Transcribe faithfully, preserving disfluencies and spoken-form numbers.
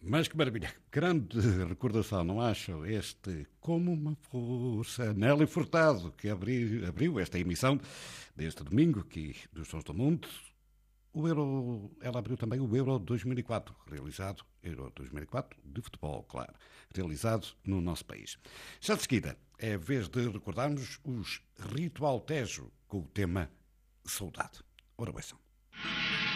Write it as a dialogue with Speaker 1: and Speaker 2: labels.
Speaker 1: Mas que maravilha, grande recordação, não acham? Este Como uma Força, Nelly Furtado, que abriu, abriu esta emissão deste domingo aqui dos Sons do Mundo. O Euro, ela abriu também o Euro dois mil e quatro, realizado, Euro dois mil e quatro, de futebol, claro, realizado no nosso país. Já de seguida, é a vez de recordarmos os Ritual Tejo com o tema Saudade. Ora, bem,